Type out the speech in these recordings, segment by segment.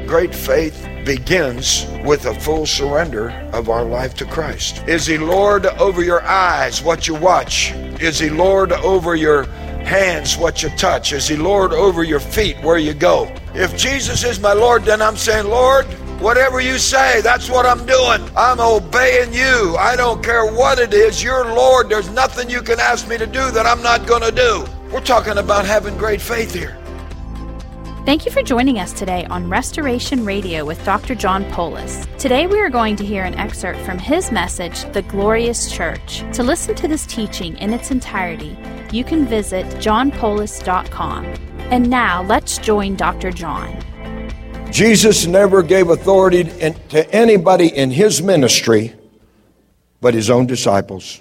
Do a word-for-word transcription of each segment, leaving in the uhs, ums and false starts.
great faith begins with a full surrender of our life to Christ. Is He Lord over your eyes, what you watch? Is He Lord over your hands, what you touch? Is He Lord over your feet, where you go? If Jesus is my Lord, then I'm saying, Lord, whatever you say, that's what I'm doing. I'm obeying you. I don't care what it is. You're Lord. There's nothing you can ask me to do that I'm not going to do. We're talking about having great faith here. Thank you for joining us today on Restoration Radio with Doctor John Poulos. Today we are going to hear an excerpt from his message, The Glorious Church. To listen to this teaching in its entirety, you can visit john poulos dot com. And now, let's join Doctor John. Jesus never gave authority in, to anybody in His ministry but His own disciples.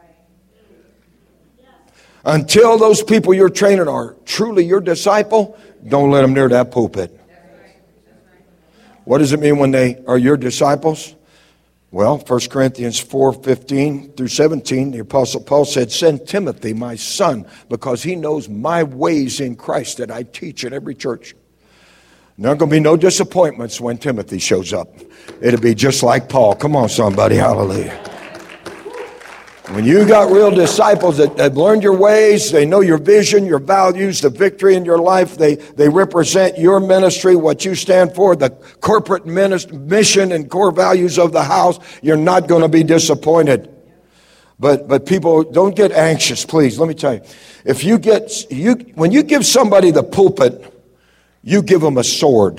Until those people you're training are truly your disciple, don't let them near that pulpit. What does it mean when they are your disciples? Well, First Corinthians four fifteen through seventeen, the Apostle Paul said, send Timothy, my son, because he knows my ways in Christ that I teach in every church. Not going to be no disappointments when Timothy shows up. It'll be just like Paul. Come on, somebody. Hallelujah. When you got real disciples that have learned your ways, they know your vision, your values, the victory in your life, they, they represent your ministry, what you stand for, the corporate minist- mission and core values of the house, you're not going to be disappointed. But but people, don't get anxious, please. Let me tell you. If you get, you when you give somebody the pulpit, you give them a sword.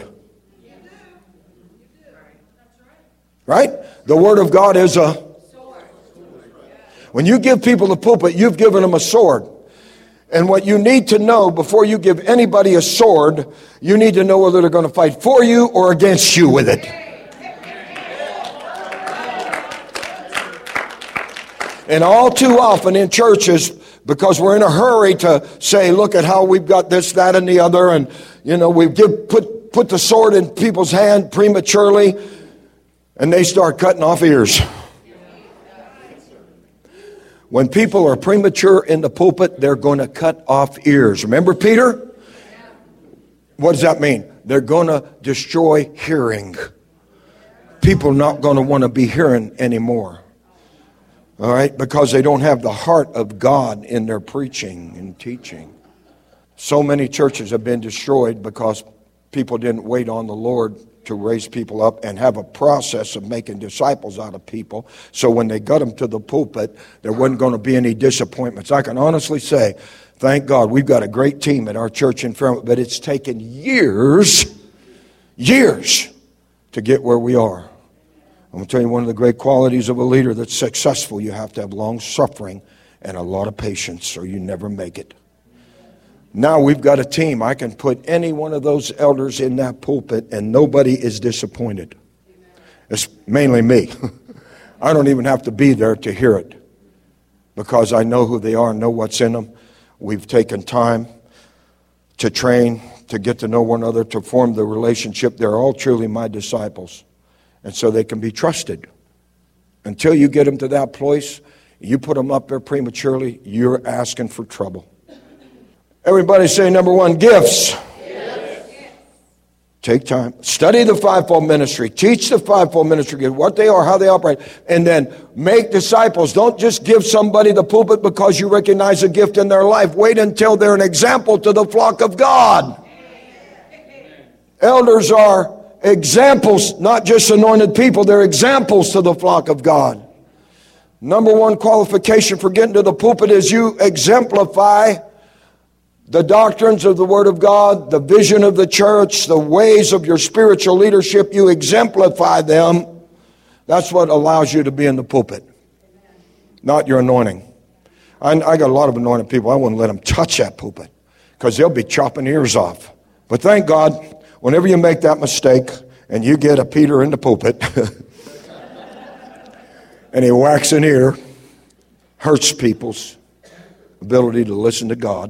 Right? The Word of God is a When you give people the pulpit, you've given them a sword. And what you need to know before you give anybody a sword, you need to know whether they're going to fight for you or against you with it. And all too often in churches, because we're in a hurry to say, look at how we've got this, that, and the other, and you know, we give put put the sword in people's hand prematurely, and they start cutting off ears. When people are premature in the pulpit, they're going to cut off ears. Remember Peter? What does that mean? They're going to destroy hearing. People are not going to want to be hearing anymore. All right? Because they don't have the heart of God in their preaching and teaching. So many churches have been destroyed because people didn't wait on the Lord to raise people up and have a process of making disciples out of people. So when they got them to the pulpit, there wasn't going to be any disappointments. I can honestly say, thank God, we've got a great team at our church in Fairmont, but it's taken years, years to get where we are. I'm going to tell you one of the great qualities of a leader that's successful, you have to have long suffering and a lot of patience or you never make it. Now we've got a team. I can put any one of those elders in that pulpit and nobody is disappointed. It's mainly me. I don't even have to be there to hear it because I know who they are and know what's in them. We've taken time to train, to get to know one another, to form the relationship. They're all truly my disciples. And so they can be trusted. Until you get them to that place, you put them up there prematurely, you're asking for trouble. Everybody say number one, gifts. Gifts. Take time. Study the fivefold ministry. Teach the fivefold ministry, what they are, how they operate. And then make disciples. Don't just give somebody the pulpit because you recognize a gift in their life. Wait until they're an example to the flock of God. Amen. Elders are examples, not just anointed people. They're examples to the flock of God. Number one qualification for getting to the pulpit is you exemplify the doctrines of the Word of God, the vision of the church, the ways of your spiritual leadership. You exemplify them. That's what allows you to be in the pulpit, not your anointing. I, I got a lot of anointed people. I wouldn't let them touch that pulpit because they'll be chopping ears off. But thank God, whenever you make that mistake and you get a Peter in the pulpit and he whacks an ear, hurts people's ability to listen to God.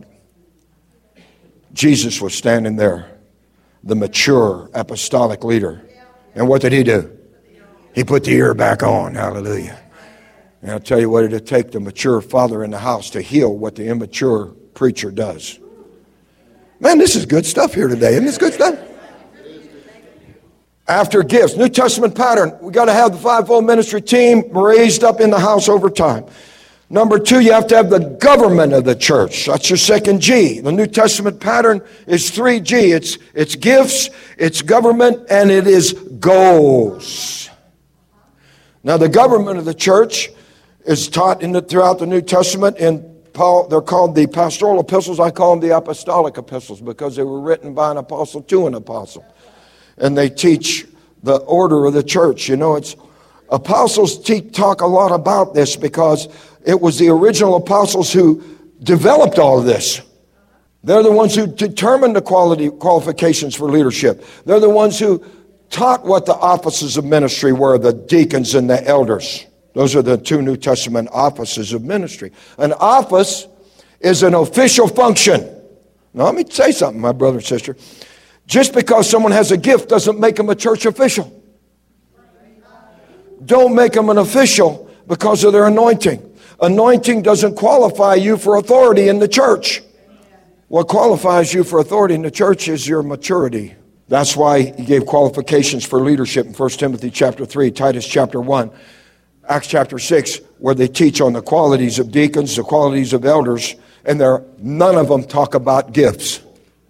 Jesus was standing there, the mature apostolic leader. And what did he do? He put the ear back on. Hallelujah. And I'll tell you what it'll take the mature father in the house to heal what the immature preacher does. Man, this is good stuff here today. Isn't this good stuff? After gifts, New Testament pattern, we got to have the fivefold ministry team raised up in the house over time. Number two, you have to have the government of the church. That's your second G. The New Testament pattern is three G. It's, it's gifts, it's government, and it is goals. Now, the government of the church is taught in the, throughout the New Testament. In Paul, they're called the pastoral epistles. I call them the apostolic epistles because they were written by an apostle to an apostle. And they teach the order of the church. You know, it's apostles te- talk a lot about this because it was the original apostles who developed all of this. They're the ones who determined the quality qualifications for leadership. They're the ones who taught what the offices of ministry were, the deacons and the elders. Those are the two New Testament offices of ministry. An office is an official function. Now, let me say something, my brother and sister. Just because someone has a gift doesn't make them a church official. Don't make them an official because of their anointing. Anointing doesn't qualify you for authority in the church. What qualifies you for authority in the church is your maturity. That's why he gave qualifications for leadership in First Timothy chapter three, Titus chapter one, Acts chapter six, where they teach on the qualities of deacons, the qualities of elders, and there none of them talk about gifts.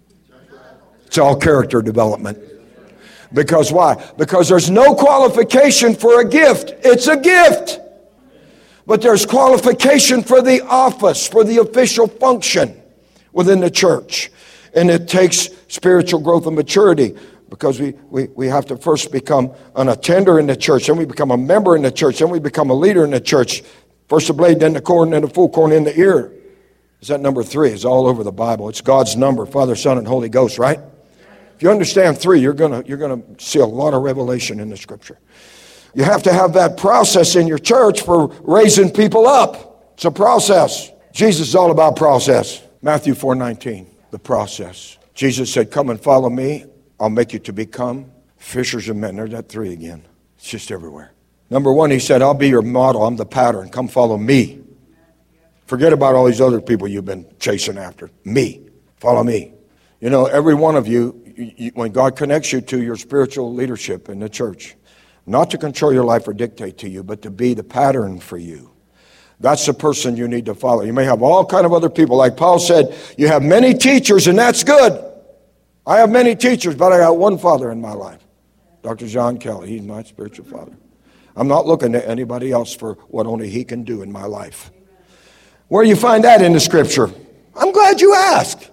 It's all character development. Because why? Because there's no qualification for a gift. It's a gift. But there's qualification for the office, for the official function within the church. And it takes spiritual growth and maturity because we, we, we have to first become an attender in the church, then we become a member in the church, then we become a leader in the church. First the blade, then the corn, then the full corn in the ear. Is that number three? It's all over the Bible. It's God's number, Father, Son, and Holy Ghost, right? If you understand three, you're gonna you're gonna see a lot of revelation in the Scripture. You have to have that process in your church for raising people up. It's a process. Jesus is all about process. Matthew four nineteen, the process. Jesus said, "Come and follow me. I'll make you to become fishers of men." There's that three again. It's just everywhere. Number one, he said, "I'll be your model. I'm the pattern. Come follow me. Forget about all these other people you've been chasing after. Me. Follow me." You know, every one of you, you, when God connects you to your spiritual leadership in the church, not to control your life or dictate to you, but to be the pattern for you. That's the person you need to follow. You may have all kind of other people. Like Paul said, you have many teachers, and that's good. I have many teachers, but I got one father in my life. Doctor John Kelly. He's my spiritual father. I'm not looking to anybody else for what only he can do in my life. Where do you find that in the Scripture? I'm glad you asked.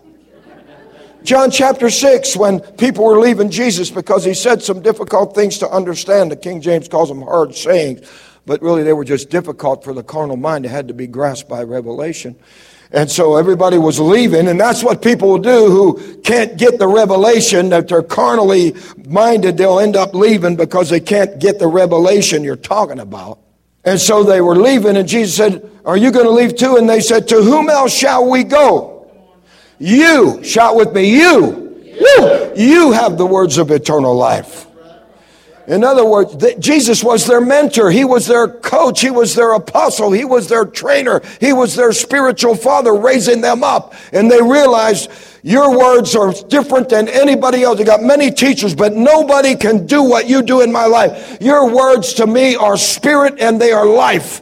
John chapter six, when people were leaving Jesus because he said some difficult things to understand. The King James calls them hard sayings, but really they were just difficult for the carnal mind. They had to be grasped by revelation. And so everybody was leaving, and that's what people will do who can't get the revelation, that they're carnally minded. They'll end up leaving because they can't get the revelation you're talking about. And so they were leaving, and Jesus said, "Are you going to leave too?" And they said, "To whom else shall we go?" You, shout with me, you, you, you have the words of eternal life. In other words, th- Jesus was their mentor. He was their coach. He was their apostle. He was their trainer. He was their spiritual father, raising them up. And they realized, your words are different than anybody else. You got many teachers, but nobody can do what you do in my life. Your words to me are spirit and they are life.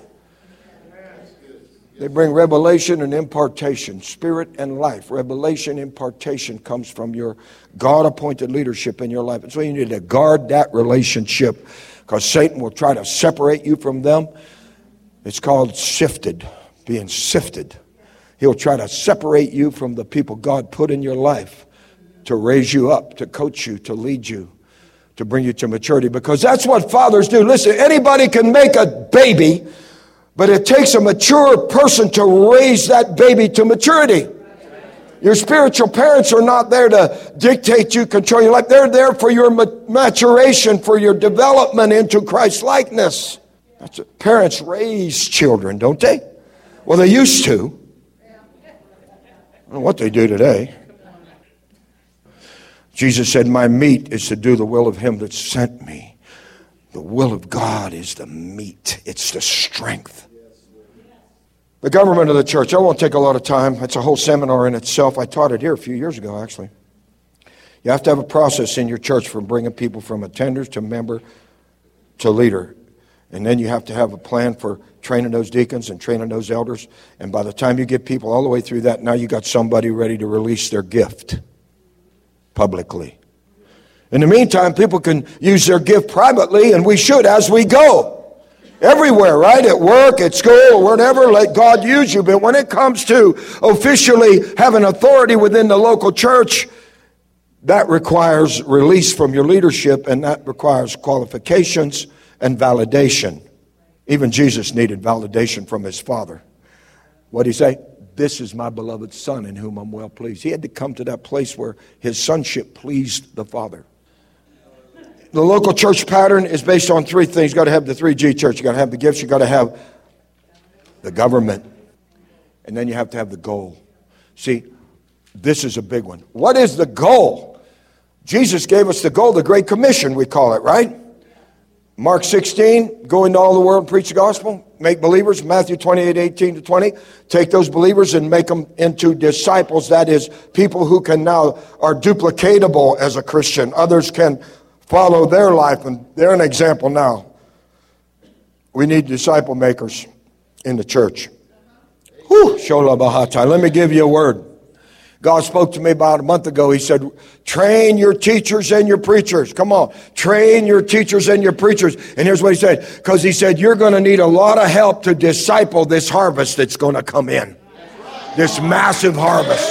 They bring revelation and impartation, spirit and life. Revelation, impartation comes from your God-appointed leadership in your life. And so you need to guard that relationship because Satan will try to separate you from them. It's called sifted, being sifted. He'll try to separate you from the people God put in your life to raise you up, to coach you, to lead you, to bring you to maturity, because that's what fathers do. Listen, anybody can make a baby, but it takes a mature person to raise that baby to maturity. Your spiritual parents are not there to dictate you, control your life. They're there for your maturation, for your development into Christ likeness. That's it. Parents raise children, don't they? Well, they used to. I don't know what they do today. Jesus said, "My meat is to do the will of him that sent me." The will of God is the meat. It's the strength. The government of the church. I won't take a lot of time. It's a whole seminar in itself. I taught it here a few years ago, actually. You have to have a process in your church from bringing people from attenders to member to leader. And then you have to have a plan for training those deacons and training those elders. And by the time you get people all the way through that, now you got somebody ready to release their gift publicly. In the meantime, people can use their gift privately, and we should as we go. Everywhere, right? At work, at school, or whatever, let God use you. But when it comes to officially having authority within the local church, that requires release from your leadership, and that requires qualifications and validation. Even Jesus needed validation from his Father. What did he say? This is my beloved Son in whom I'm well pleased. He had to come to that place where his sonship pleased the Father. The local church pattern is based on three things. You've got to have the three G church. You've got to have the gifts. You've got to have the government. And then you have to have the goal. See, this is a big one. What is the goal? Jesus gave us the goal, the Great Commission, we call it, right? Mark sixteen, go into all the world and preach the gospel, make believers. Matthew twenty-eight, eighteen to twenty, take those believers and make them into disciples. That is, people who can now, are duplicatable as a Christian. Others can follow their life, and they're an example now. We need disciple makers in the church. Whew, Shola Bahata. Let me give you a word. God spoke to me about a month ago. He said, train your teachers and your preachers. Come on. Train your teachers and your preachers. And here's what he said. Because he said, you're going to need a lot of help to disciple this harvest that's going to come in. This massive harvest.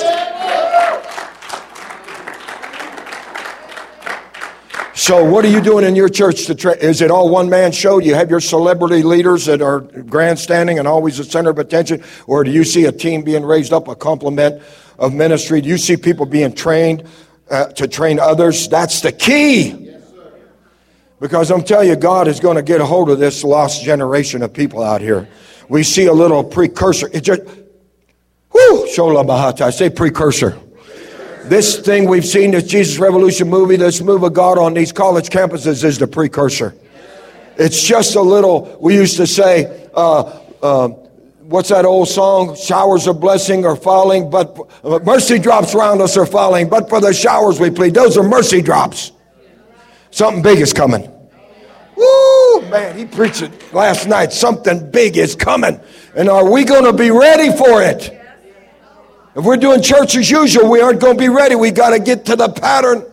So what are you doing in your church to train? Is it all one-man show? Do you have your celebrity leaders that are grandstanding and always the center of attention? Or do you see a team being raised up, a complement of ministry? Do you see people being trained uh, to train others? That's the key. Yes, sir. Because I'm telling you, God is going to get a hold of this lost generation of people out here. We see a little precursor. It just, whoo, Shola Bahata. I say precursor. This thing we've seen, this Jesus Revolution movie, this move of God on these college campuses is the precursor. It's just a little, we used to say, uh, uh, what's that old song? Showers of blessing are falling, but uh, mercy drops around us are falling, but for the showers we plead. Those are mercy drops. Something big is coming. Woo, man, he preached it last night. Something big is coming. And are we going to be ready for it? If we're doing church as usual, we aren't going to be ready. We got to get to the pattern.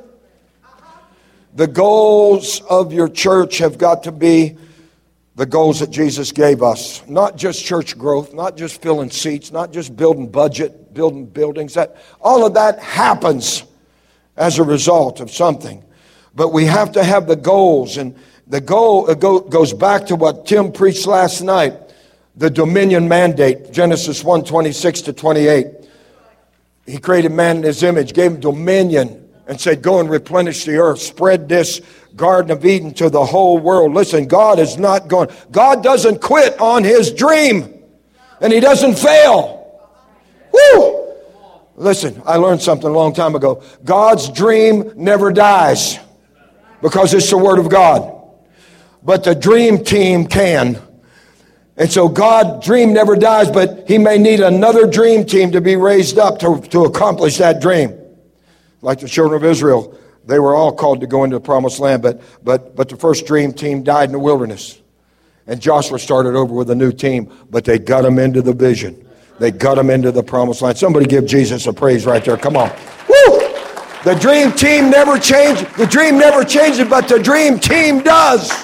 The goals of your church have got to be the goals that Jesus gave us. Not just church growth, not just filling seats, not just building budget, building buildings. That all of that happens as a result of something. But we have to have the goals. And the goal it go, goes back to what Tim preached last night. The dominion mandate, Genesis one, twenty-six to twenty-eight. He created man in his image, gave him dominion, and said, go and replenish the earth. Spread this Garden of Eden to the whole world. Listen, God is not going. God doesn't quit on his dream. And he doesn't fail. Woo! Listen, I learned something a long time ago. God's dream never dies because it's the Word of God. But the dream team can. And so God's dream never dies, but he may need another dream team to be raised up to, to accomplish that dream. Like the children of Israel, they were all called to go into the promised land, but, but, but the first dream team died in the wilderness. And Joshua started over with a new team, but they got them into the vision. They got them into the promised land. Somebody give Jesus a praise right there. Come on. Woo! The dream team never changed. The dream never changes, but the dream team does.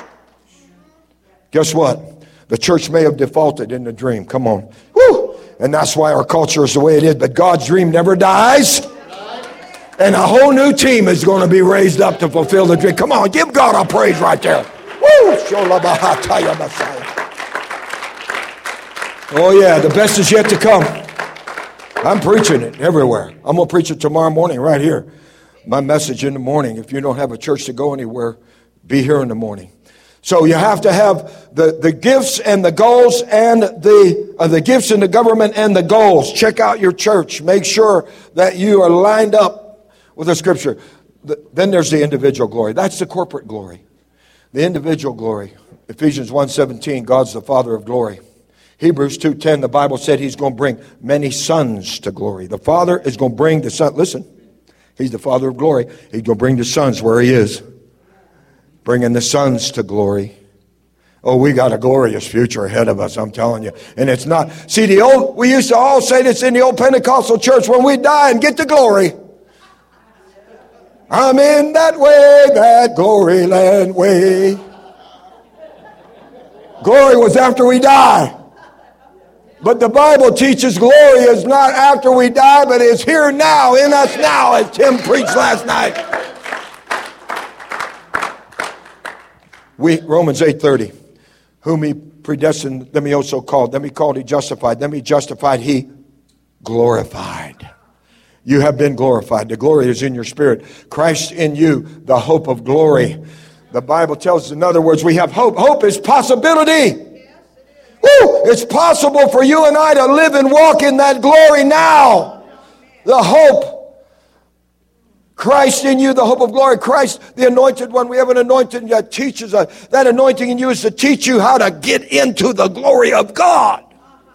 Guess what? The church may have defaulted in the dream. Come on. Woo! And that's why our culture is the way it is. But God's dream never dies. And a whole new team is going to be raised up to fulfill the dream. Come on, give God a praise right there. Woo! Oh yeah, the best is yet to come. I'm preaching it everywhere. I'm going to preach it tomorrow morning right here. My message in the morning. If you don't have a church to go anywhere, be here in the morning. So you have to have the, the gifts and the goals and the uh, the gifts and the government and the goals. Check out your church. Make sure that you are lined up with the scripture. The, then there's the individual glory. That's the corporate glory. The individual glory. Ephesians one seventeen, God's the Father of glory. Hebrews two ten, the Bible said he's going to bring many sons to glory. The Father is going to bring the Son. Listen, He's the Father of glory. He's going to bring the sons where he is. Bringing the sons to glory. Oh, we got a glorious future ahead of us, I'm telling you. And it's not, see, the old, we used to all say this in the old Pentecostal church, when we die and get to glory. I'm in that way, that glory land way. Glory was after we die. But the Bible teaches glory is not after we die, but is here now, in us now, as Tim preached last night. We, Romans eight thirty. Whom he predestined, them he also called. Them he called, he justified. Them he justified, he glorified. You have been glorified. The glory is in your spirit. Christ in you, the hope of glory. The Bible tells us, in other words, we have hope. Hope is possibility. Woo! It's possible for you and I to live and walk in that glory now. The hope. Christ in you, the hope of glory. Christ, the anointed one. We have an anointing that teaches us. That anointing in you is to teach you how to get into the glory of God.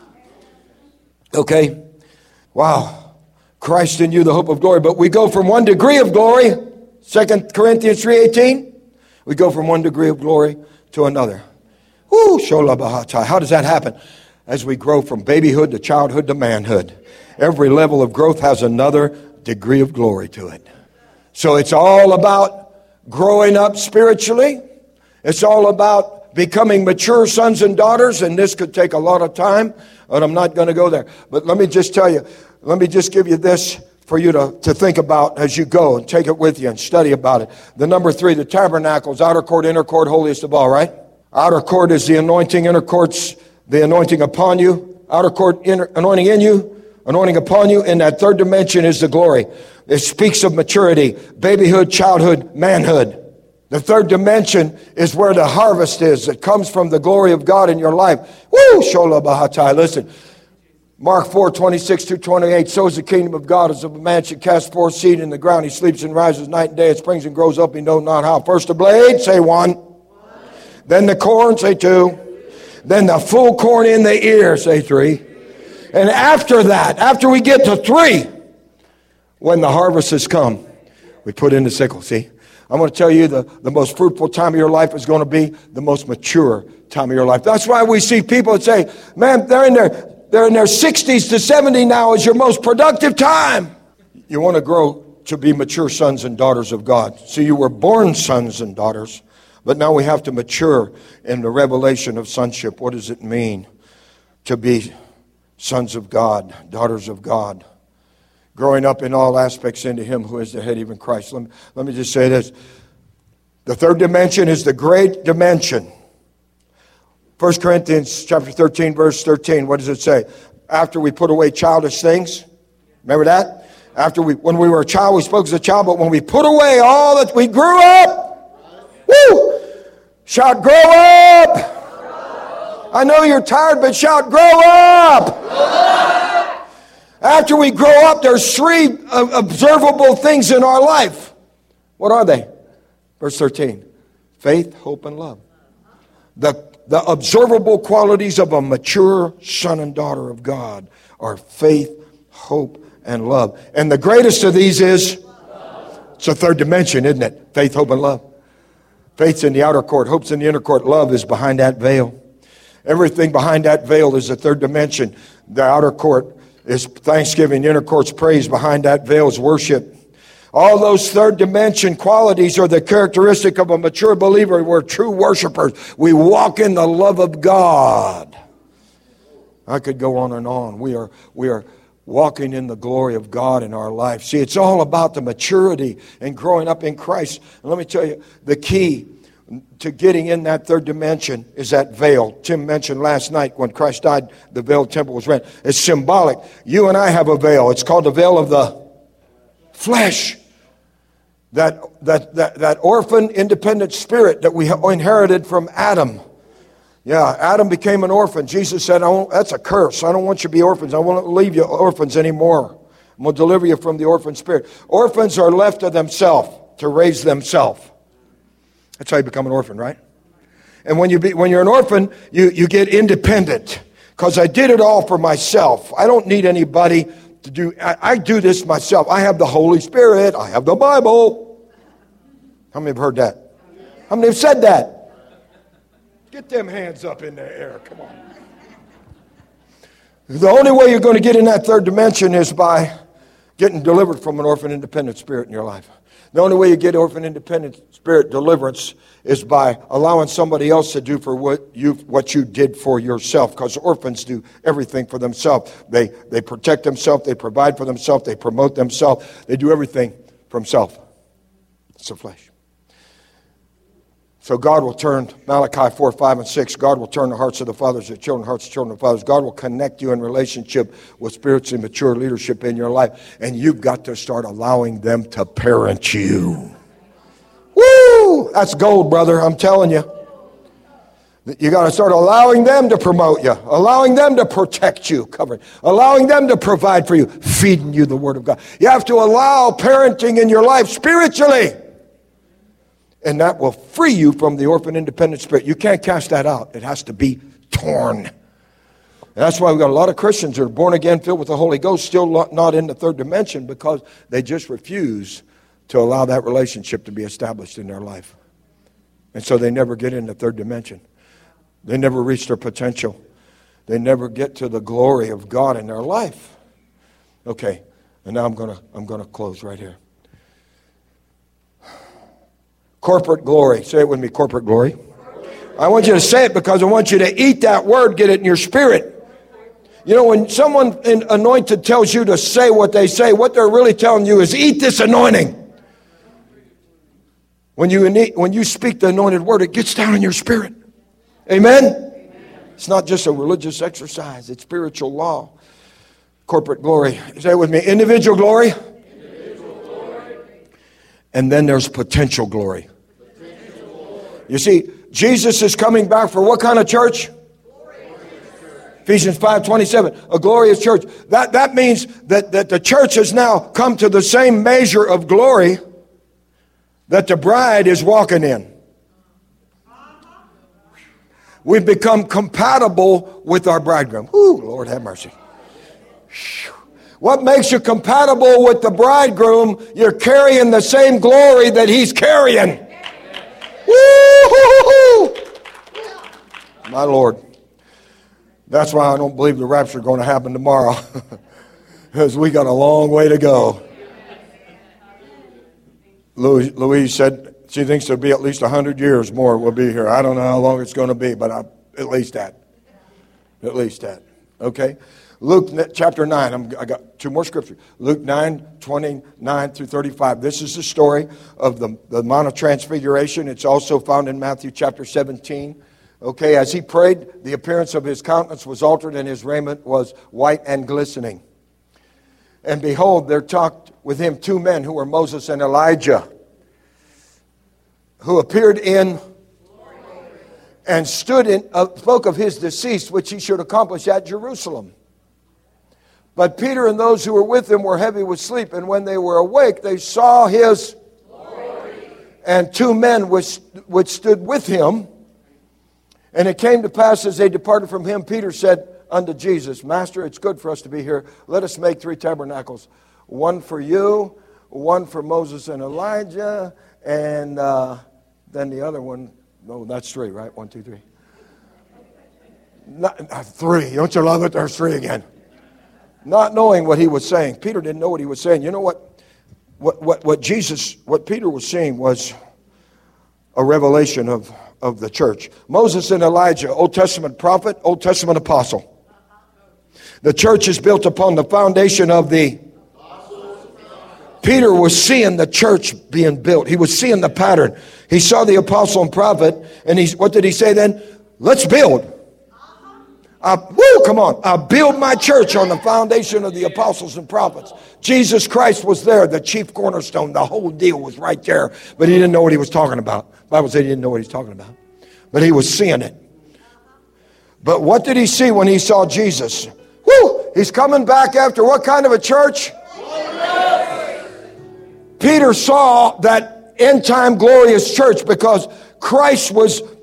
Okay? Wow. Christ in you, the hope of glory. But we go from one degree of glory, Second Corinthians three eighteen. We go from one degree of glory to another. Woo, shola bahatai. How does that happen? As we grow from babyhood to childhood to manhood. Every level of growth has another degree of glory to it. So it's all about growing up spiritually. It's all about becoming mature sons and daughters. And this could take a lot of time, but I'm not going to go there. But let me just tell you, let me just give you this for you to, to think about as you go and take it with you and study about it. The number three, the tabernacles, outer court, inner court, holiest of all, right? Outer court is the anointing, inner court's the anointing upon you. Outer court, inner, anointing in you, anointing upon you. And that third dimension is the glory. It speaks of maturity, babyhood, childhood, manhood. The third dimension is where the harvest is. It comes from the glory of God in your life. Woo! Shola bahatai. Listen. Mark four, twenty-six through twenty-eight. So is the kingdom of God as if a man should cast forth seed in the ground. He sleeps and rises night and day. It springs and grows up. He knows not how. First the blade, say one. one. Then the corn, say two. Then the full corn in the ear, say three. And after that, after we get to three, when the harvest has come, we put in the sickle. See, I'm going to tell you the, the most fruitful time of your life is going to be the most mature time of your life. That's why we see people that say, man, they're in their, they're in their sixties to seventy now is your most productive time. You want to grow to be mature sons and daughters of God. See, you were born sons and daughters, but now we have to mature in the revelation of sonship. What does it mean to be sons of God, daughters of God? Growing up in all aspects into him who is the head, even Christ. Let me, let me just say this. The third dimension is the great dimension. First Corinthians chapter thirteen, verse thirteen. What does it say? After we put away childish things. Remember that? After we, when we were a child, we spoke as a child. But when we put away all that we grew up. Woo! Shout, grow up. I know you're tired, but shout, grow up. After we grow up, there's three observable things in our life. What are they? Verse thirteen. Faith, hope, and love. The, the observable qualities of a mature son and daughter of God are faith, hope, and love. And the greatest of these is, it's a third dimension, isn't it? Faith, hope, and love. Faith's in the outer court. Hope's in the inner court. Love is behind that veil. Everything behind that veil is a third dimension. The outer court is thanksgiving. The inner court's praise. Behind that veil is worship. All those third dimension qualities are the characteristic of a mature believer. We're true worshipers. We walk in the love of God. I could go on and on. We are, we are walking in the glory of God in our life. See, it's all about the maturity and growing up in Christ. And let me tell you, the key to getting in that third dimension is that veil. Tim mentioned last night when Christ died, the veiled temple was rent. It's symbolic. You and I have a veil. It's called the veil of the flesh. That, that, that, that orphan, independent spirit that we inherited from Adam. Yeah, Adam became an orphan. Jesus said, I won't, that's a curse. I don't want you to be orphans. I won't leave you orphans anymore. I'm going to deliver you from the orphan spirit. Orphans are left to themselves to raise themselves. That's how you become an orphan, right? And when, you be, when you're an orphan, you, you get independent. Because I did it all for myself. I don't need anybody to do, I, I do this myself. I have the Holy Spirit. I have the Bible. How many have heard that? How many have said that? Get them hands up in the air. Come on. The only way you're going to get in that third dimension is by getting delivered from an orphan independent spirit in your life. The only way you get orphan independent spirit deliverance is by allowing somebody else to do for what you what you did for yourself. Because orphans do everything for themselves. They they protect themselves. They provide for themselves. They promote themselves. They do everything for themselves. It's the flesh. So God will turn, Malachi four, five, and six, God will turn the hearts of the fathers to the children, hearts of children to fathers. God will connect you in relationship with spiritually mature leadership in your life. And you've got to start allowing them to parent you. Woo! That's gold, brother, I'm telling you. You got to start allowing them to promote you, allowing them to protect you, covering, allowing them to provide for you, feeding you the Word of God. You have to allow parenting in your life spiritually. And that will free you from the orphan independent spirit. You can't cast that out. It has to be torn. And that's why we've got a lot of Christians that are born again, filled with the Holy Ghost, still not in the third dimension because they just refuse to allow that relationship to be established in their life. And so they never get in the third dimension. They never reach their potential. They never get to the glory of God in their life. Okay, and now I'm gonna I'm gonna close right here. Corporate glory. Say it with me, corporate glory. I want you to say it because I want you to eat that word, get it in your spirit. You know, when someone anointed tells you to say what they say, what they're really telling you is eat this anointing. When you, when you speak the anointed word, it gets down in your spirit. Amen? Amen? It's not just a religious exercise. It's spiritual law. Corporate glory. Say it with me. Individual glory. And then there's potential glory. potential glory. You see, Jesus is coming back for what kind of church? Ephesians five twenty-seven, a glorious church. That, that means that, that the church has now come to the same measure of glory that the bride is walking in. We've become compatible with our bridegroom. Ooh, Lord have mercy. What makes you compatible with the bridegroom? You're carrying the same glory that he's carrying. Woo-hoo-hoo-hoo. My Lord. That's why I don't believe the rapture is going to happen tomorrow. Because we got a long way to go. Louise, Louise said she thinks there'll be at least one hundred years more we'll be here. I don't know how long it's going to be, but I, at least that. At least that. Okay? Luke chapter nine, I'm, I got two more scriptures. Luke nine, twenty-nine through thirty-five. This is the story of the, the Mount of Transfiguration. It's also found in Matthew chapter seventeen. Okay, as he prayed, the appearance of his countenance was altered and his raiment was white and glistening. And behold, there talked with him two men who were Moses and Elijah, who appeared in and stood in, uh, spoke of his decease, which he should accomplish at Jerusalem. But Peter and those who were with him were heavy with sleep, and when they were awake, they saw his glory. And two men which, which stood with him. And it came to pass as they departed from him, Peter said unto Jesus, Master, it's good for us to be here. Let us make three tabernacles, one for you, one for Moses and Elijah, and uh, then the other one. No, that's three, right? One, two, three. Not, uh, three. Don't you love it? There's three again. Not knowing what he was saying. Peter didn't know what he was saying. You know what? What, what, what Jesus, what Peter was saying was a revelation of, of the church. Moses and Elijah, Old Testament prophet, Old Testament apostle. The church is built upon the foundation of the... Peter was seeing the church being built. He was seeing the pattern. He saw the apostle and prophet, and he, what did he say then? Let's build. I, woo, come on. I build my church on the foundation of the apostles and prophets. Jesus Christ was there, the chief cornerstone. The whole deal was right there. But he didn't know what he was talking about. The Bible said he didn't know what he was talking about. But he was seeing it. But what did he see when he saw Jesus? Woo! He's coming back after what kind of a church? Peter saw that end-time glorious church because Christ was